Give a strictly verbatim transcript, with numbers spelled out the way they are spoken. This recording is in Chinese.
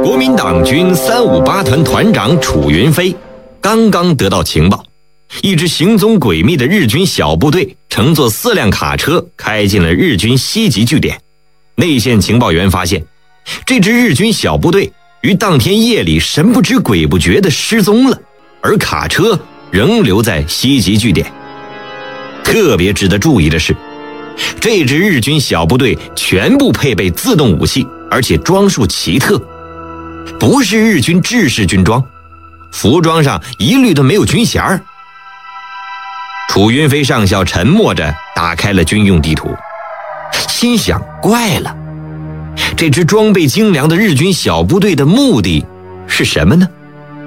国民党军三五八团团长楚云飞刚刚得到情报，一支行踪诡秘的日军小部队乘坐四辆卡车开进了日军西集据点。内线情报员发现，这支日军小部队于当天夜里神不知鬼不觉地失踪了，而卡车仍留在西集据点。特别值得注意的是，这支日军小部队全部配备自动武器，而且装束奇特，不是日军制式军装，服装上一律都没有军衔。楚云飞上校沉默着打开了军用地图，心想怪了，这支装备精良的日军小部队的目的是什么呢？